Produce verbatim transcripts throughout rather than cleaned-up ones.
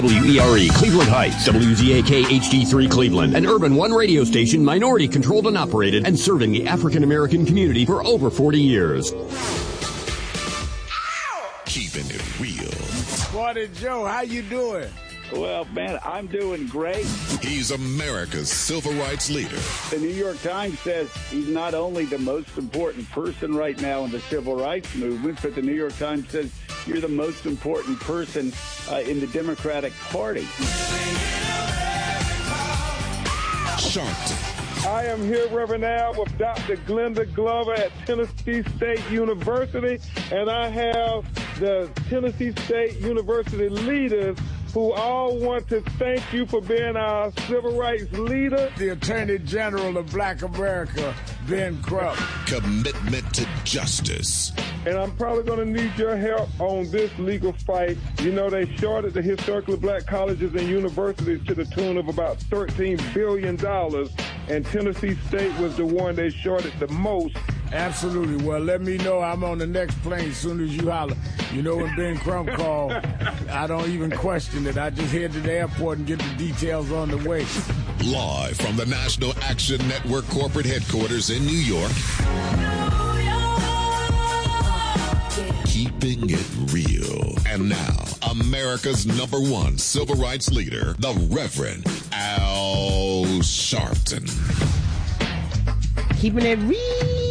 W E R E, Cleveland Heights, W Z A K H D three Cleveland, an Urban One radio station, minority controlled and operated, and serving the African American community for over forty years. Keeping it real. Morning, Joe. How you doing? Well, man, I'm doing great. He's America's civil rights leader. The New York Times says he's not only the most important person right now in the civil rights movement, but the New York Times says you're the most important person uh, in the Democratic Party. Sharpton. I am here, Reverend Al, with Doctor Glenda Glover at Tennessee State University, and I have the Tennessee State University leaders who all want to thank you for being our civil rights leader. The Attorney General of Black America, Ben Crump. Commitment to justice. And I'm probably going to need your help on this legal fight. You know, they shorted the historically black colleges and universities to the tune of about thirteen billion dollars, and Tennessee State was the one they shorted the most. Absolutely. Well, let me know. I'm on the next plane as soon as you holler. You know, when Ben Crump called, I don't even question it. I just head to the airport and get the details on the way. Live from the National Action Network corporate headquarters in New York. Keeping it real. And now, America's number one civil rights leader, the Reverend Al Sharpton. Keeping it real.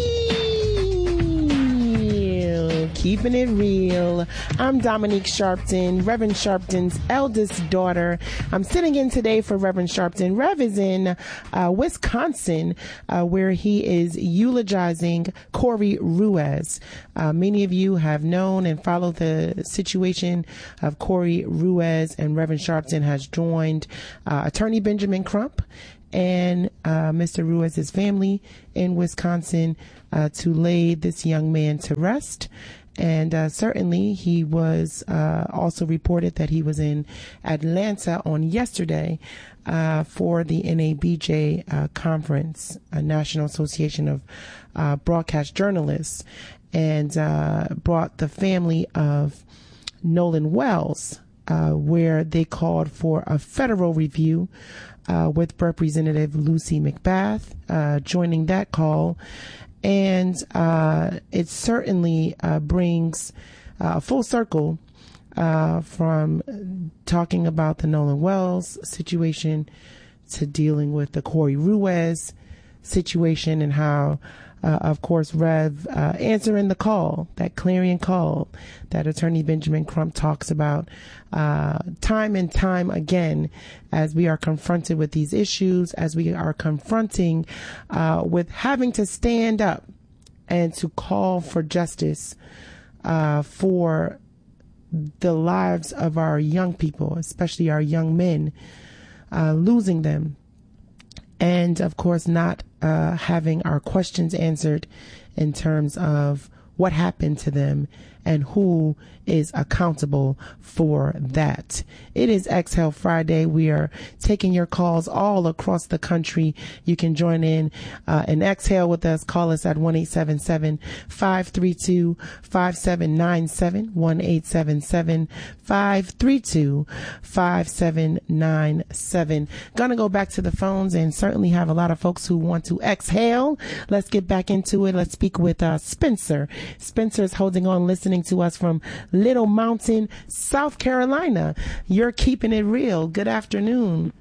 Keeping it real. I'm Dominique Sharpton, Reverend Sharpton's eldest daughter. I'm sitting in today for Reverend Sharpton. Rev is in uh, Wisconsin, uh, where he is eulogizing Corey Ruiz. Uh, many of you have known and followed the situation of Corey Ruiz, and Reverend Sharpton has joined uh, Attorney Benjamin Crump and uh, Mister Ruiz's family in Wisconsin uh, to lay this young man to rest. And uh, certainly he was uh, also reported that he was in Atlanta on yesterday uh, for the N A B J uh, conference, a National Association of uh, Broadcast Journalists, and uh, brought the family of Nolan Wells, uh, where they called for a federal review uh, with Representative Lucy McBath uh, joining that call. And uh, it certainly uh, brings uh, a full circle uh, from talking about the Nolan Wells situation to dealing with the Corey Ruiz situation, and how, uh, of course, Rev uh, answering the call, that clarion call that Attorney Benjamin Crump talks about uh, time and time again as we are confronted with these issues, as we are confronting uh, with having to stand up and to call for justice uh, for the lives of our young people, especially our young men, uh, losing them. And, of course, not uh, having our questions answered in terms of what happened to them and who is accountable for that. It is Exhale Friday. We are taking your calls all across the country. You can join in uh, and exhale with us. Call us at one eight seven seven, five three two, five seven nine seven, one eight seven seven, five three two, five seven nine seven. Gonna go back to the phones and certainly have a lot of folks who want to exhale. Let's get back into it. Let's speak with uh, Spencer. Spencer is holding on, listening to us from Little Mountain, South Carolina. You're keeping it real. Good afternoon.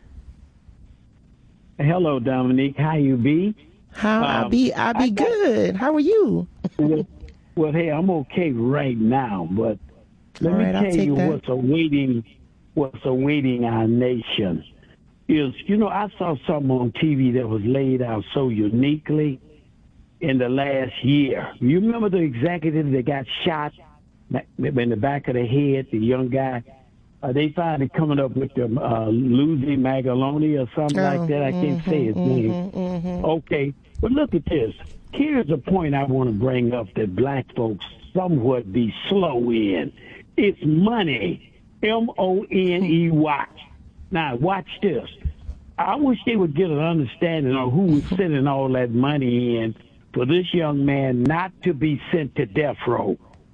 Hello, Dominique. How you be? How um, I be? I be I got, good. How are you? well, well, hey, I'm okay right now, but let All me right, tell you that. what's awaiting what's awaiting our nation. Is you know I saw something on T V that was laid out so uniquely in the last year. You remember the executive that got shot in the back of the head, the young guy? Uh, they finally coming up with the uh, Lucy Magaloni or something oh, like that. I can't mm-hmm, say his mm-hmm, name. Mm-hmm. Okay, but look at this. Here's a point I want to bring up that black folks somewhat be slow in. It's money. M O N E Y. Now, watch this. I wish they would get an understanding of who was sending all that money in for this young man not to be sent to death row.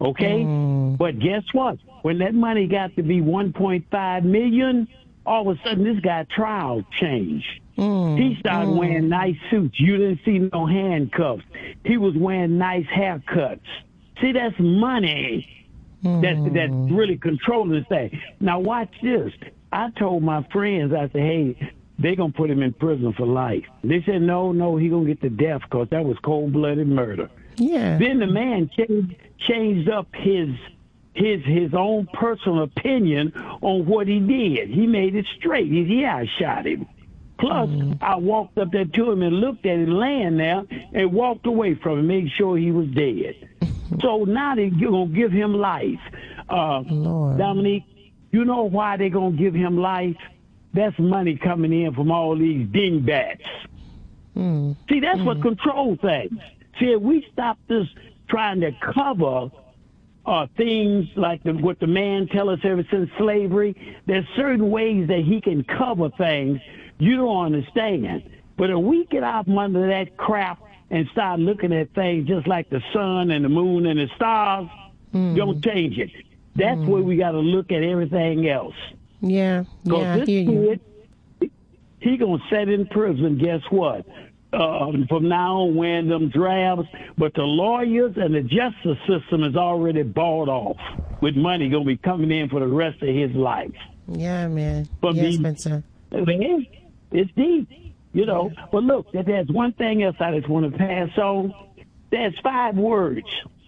Okay? Mm. But guess what? When that money got to be one point five million dollars, all of a sudden this guy trial changed. Mm. He started mm. wearing nice suits. You didn't see no handcuffs. He was wearing nice haircuts. See, that's money mm. that's, that's really controlling this thing. Now, watch this. I told my friends, I said, hey, they're going to put him in prison for life. They said, no, no, he's going to get the death because that was cold-blooded murder. Yeah. Then the man changed, changed up his his his own personal opinion on what he did. He made it straight. He said, yeah, I shot him. Plus, mm. I walked up there to him and looked at him laying there and walked away from him, made sure he was dead. So now they're going to give him life. Uh, Dominique, you know why they're going to give him life? That's money coming in from all these dingbats. Mm. See, that's mm. what controls things. See, if we stop this trying to cover uh, things like the, what the man tell us ever since slavery, there's certain ways that he can cover things you don't understand. But if we get out from under that crap and start looking at things just like the sun and the moon and the stars, mm. don't change it. That's mm. where we got to look at everything else. Yeah, yeah, this kid, he going to sit in prison, guess what? Uh, from now on, wearing them drabs. But the lawyers and the justice system is already bought off with money going to be coming in for the rest of his life. Yeah, man. But yeah, Spencer. Man, it's deep, you know. Yeah. But look, there's one thing else I just want to pass on. There's five words.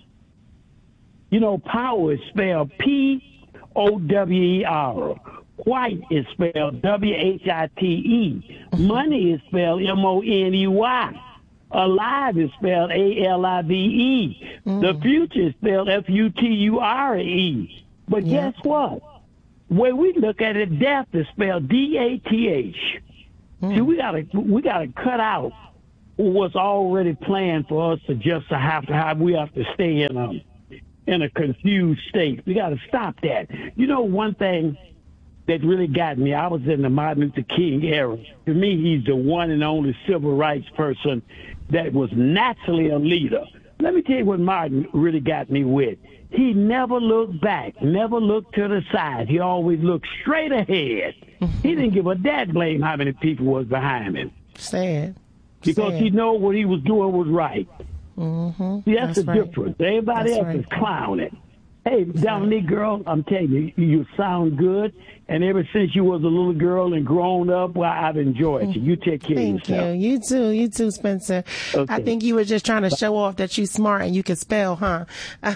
You know, power is spelled P O W E R. White is spelled W H I T E. Money is spelled M O N E Y. Alive is spelled A L I V E. Mm. The future is spelled F U T U R E. But yeah. guess what? When we look at it, death is spelled D A T H. Mm. See, we gotta we gotta cut out what's already planned for us to just to have to have we have to stay in a in a confused state. We gotta stop that. You know, one thing that really got me, I was in the Martin Luther King era. To me, he's the one and only civil rights person that was naturally a leader. Let me tell you what Martin really got me with. He never looked back, never looked to the side. He always looked straight ahead. He didn't give a dad blame how many people was behind him. Sad. Because Sad. he know what he was doing was right. Mm-hmm. See, that's, that's the right. difference. Everybody that's else right. is clowning. Hey, Dominique, girl, I'm telling you, you sound good. And ever since you was a little girl and grown up, well, I've enjoyed you. You take care Thank of yourself. you. You too. You too, Spencer. Okay. I think you were just trying to show off that you smart and you can spell, huh?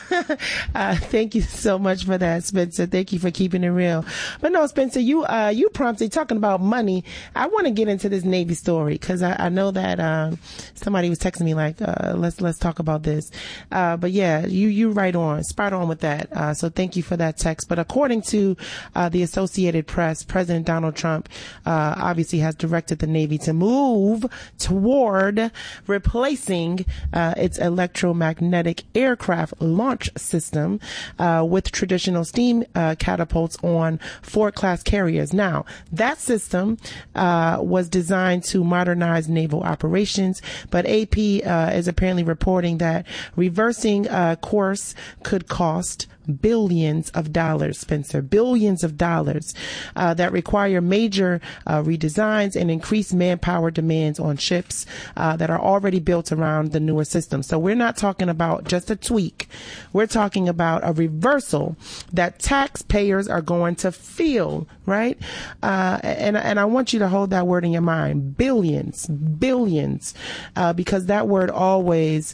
uh, thank you so much for that, Spencer. Thank you for keeping it real. But no, Spencer, you uh, you prompted talking about money. I want to get into this Navy story because I, I know that um, somebody was texting me like, uh, let's let's talk about this. Uh, but yeah, you you right on, spot on with that. Uh, so thank you for that text. But according to uh, the Associated Press, President Donald Trump uh, obviously has directed the Navy to move toward replacing uh, its electromagnetic aircraft launch system uh, with traditional steam uh, catapults on Ford-class carriers. Now, that system uh, was designed to modernize naval operations, but A P uh, is apparently reporting that reversing uh, course could cost billions of dollars, Spencer, billions of dollars uh, that require major uh, redesigns and increased manpower demands on ships uh, that are already built around the newer system. So we're not talking about just a tweak. We're talking about a reversal that taxpayers are going to feel, right? Uh, and, and I want you to hold that word in your mind, billions, billions, uh, because that word always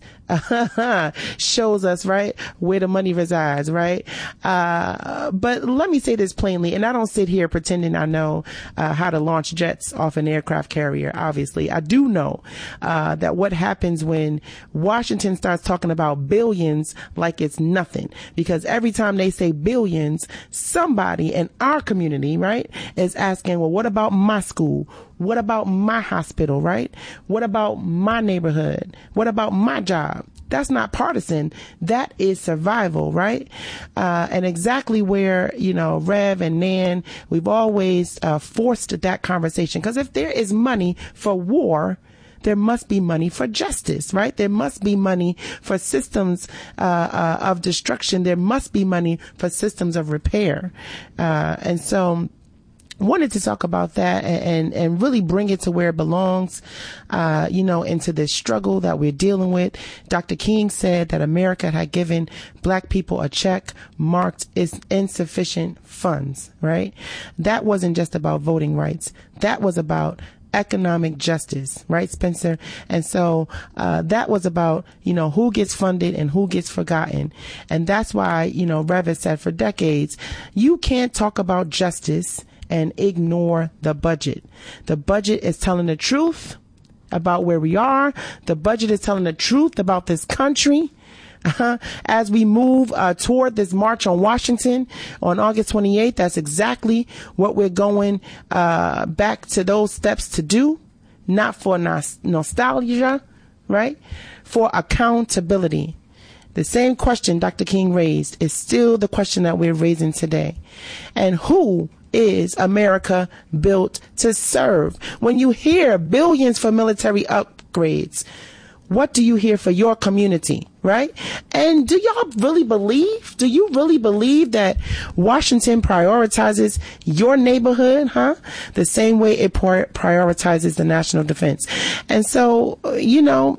shows us, right, where the money resides, right? Uh, but let me say this plainly, and I don't sit here pretending I know uh, how to launch jets off an aircraft carrier. Obviously, I do know uh, that what happens when Washington starts talking about billions like it's nothing, because every time they say billions, somebody in our community, right, is asking, well, what about my school? What about my hospital, right? What about my neighborhood? What about my job? That's not partisan. That is survival, right? Uh, and exactly where, you know, Rev and Nan, we've always uh, forced that conversation. Because if there is money for war, there must be money for justice, right? There must be money for systems uh, uh, of destruction. There must be money for systems of repair. Uh, and so wanted to talk about that and, and, and really bring it to where it belongs, uh, you know, into this struggle that we're dealing with. Doctor King said that America had given black people a check marked as insufficient funds, right? That wasn't just about voting rights. That was about economic justice, right, Spencer? And so uh, that was about, you know, who gets funded and who gets forgotten. And that's why, you know, Rev has said for decades, you can't talk about justice and ignore the budget. The budget is telling the truth about where we are. The budget is telling the truth about this country. Uh-huh. As we move uh, toward this march on Washington on August twenty-eighth, that's exactly what we're going uh, back to those steps to do, not for nos- nostalgia, right? For accountability. The same question Doctor King raised is still the question that we're raising today. And who is America built to serve? When you hear billions for military upgrades, what do you hear for your community, right? And do y'all really believe, do you really believe that Washington prioritizes your neighborhood, huh? The same way it prioritizes the national defense. And so, you know,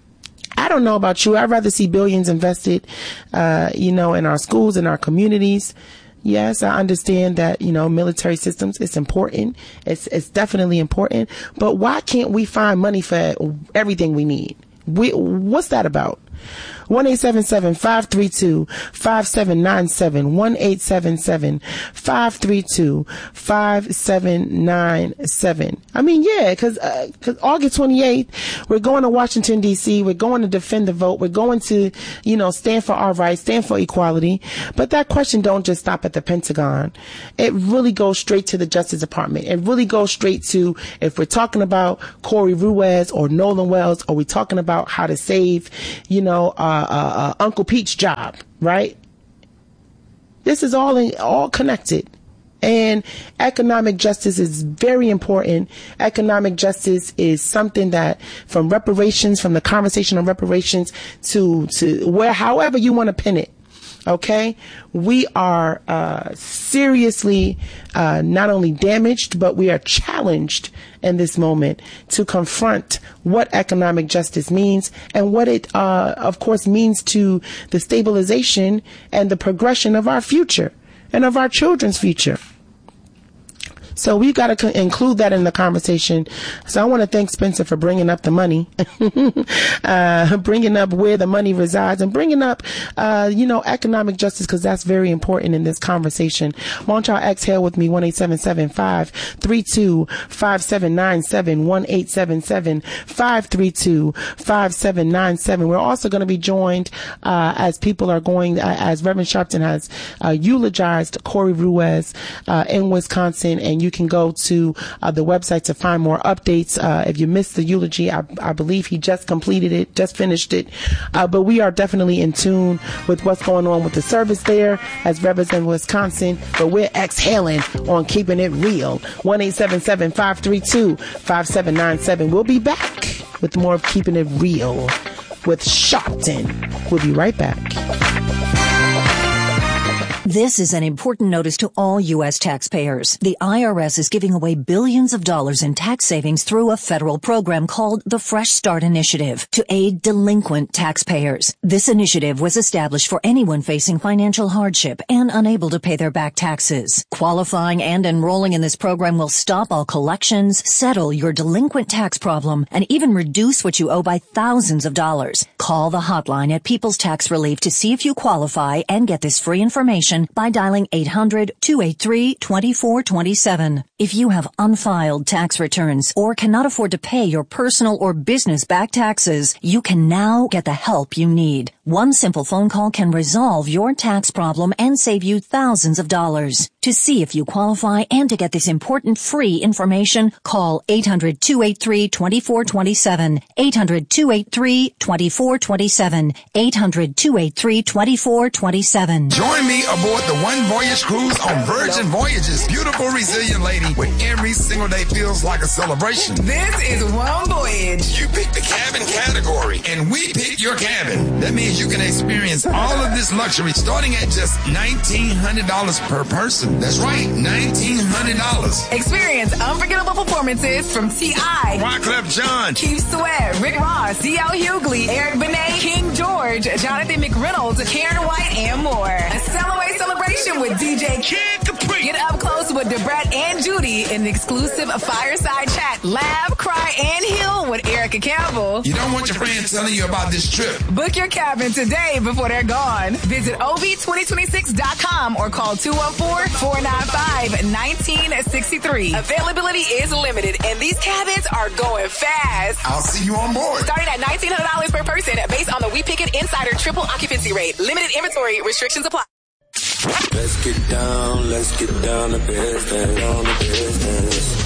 I don't know about you. I'd rather see billions invested, uh, you know, in our schools, in our communities. Yes, I understand that, you know, military systems, it's important. It's, it's definitely important. But why can't we find money for everything we need? We, what's that about? one eight seven seven, five three two, five seven nine seven, one eight seven seven, five three two, five seven nine seven. I mean, yeah, because uh, cause August twenty-eighth, we're going to Washington, D C. We're going to defend the vote. We're going to, you know, stand for our rights, stand for equality. But that question don't just stop at the Pentagon. It really goes straight to the Justice Department. It really goes straight to, if we're talking about Corey Ruiz or Nolan Wells, or we're talking about how to save, you know, uh, Uh, uh, Uncle Pete's job, right? This is all in, all connected. And economic justice is very important. Economic justice is something that, from reparations, from the conversation on reparations to, to where, however you want to pin it. Okay, we are uh, seriously uh, not only damaged, but we are challenged in this moment to confront what economic justice means and what it, uh, of course, means to the stabilization and the progression of our future and of our children's future. So we've got to co- include that in the conversation. So I want to thank Spencer for bringing up the money, uh, bringing up where the money resides, and bringing up, uh, you know, economic justice, because that's very important in this conversation. Why don't y'all exhale with me? one eight seven seven, five three two, five seven nine seven, one eight seven seven, five three two, five seven nine seven. We're also going to be joined uh, as people are going, uh, as Reverend Sharpton has uh, eulogized Corey Ruiz uh, in Wisconsin, and you can go to uh, the website to find more updates. Uh, if you missed the eulogy, I, I believe he just completed it, just finished it. Uh, but we are definitely in tune with what's going on with the service there as Rebels in Wisconsin. But we're exhaling on keeping it real. one eight seven seven, five three two, five seven nine seven. We'll be back with more of Keeping It Real with Sharpton. We'll be right back. This is an important notice to all U S taxpayers. The I R S is giving away billions of dollars in tax savings through a federal program called the Fresh Start Initiative to aid delinquent taxpayers. This initiative was established for anyone facing financial hardship and unable to pay their back taxes. Qualifying and enrolling in this program will stop all collections, settle your delinquent tax problem, and even reduce what you owe by thousands of dollars. Call the hotline at People's Tax Relief to see if you qualify and get this free information by dialing eight hundred, two eight three, two four two seven. If you have unfiled tax returns or cannot afford to pay your personal or business back taxes, you can now get the help you need. One simple phone call can resolve your tax problem and save you thousands of dollars. To see if you qualify and to get this important free information, call eight hundred, two eight three, two four two seven, eight hundred, two eight three, two four two seven, eight hundred, two eight three, two four two seven. Join me aboard the One Voyage Cruise on Virgin Voyages. Beautiful, resilient lady where every single day feels like a celebration. This is One Voyage. You pick the cabin category, and we pick your cabin. That means you can experience all of this luxury starting at just nineteen hundred dollars per person. That's right, nineteen hundred dollars. Experience unforgettable performances from T I, Wyclef Jean, Keith Sweat, Rick Ross, D L Hughley, Eric Benet, King George, Jonathan McReynolds, Karen White, and more. A Cellaway celebration with D J Kid Capri. Get up close with Debrett and Judy in an exclusive fireside chat. Laugh, cry, and heal with Erica Campbell. You don't want your friends telling you about this trip. Book your cabin today before they're gone. Visit O V twenty twenty-six dot com or call two one four, four nine five, one nine six three. Availability is limited, and these cabins are going fast. I'll see you on board. Starting at nineteen hundred dollars per person based on the We Pick It Insider triple occupancy rate. Limited inventory restrictions apply. Let's get down, let's get down to business, down to business.